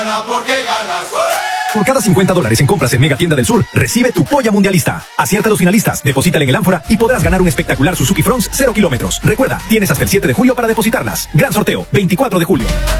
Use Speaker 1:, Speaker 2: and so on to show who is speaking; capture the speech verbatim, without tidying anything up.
Speaker 1: Porque ganas.
Speaker 2: Por cada cincuenta dólares en compras en Mega Tienda del Sur, recibe tu polla mundialista. Acierta a los finalistas, deposítale en el ánfora y podrás ganar un espectacular Suzuki Fronts cero kilómetros. Recuerda, tienes hasta el siete de julio para depositarlas. Gran sorteo, veinticuatro de julio.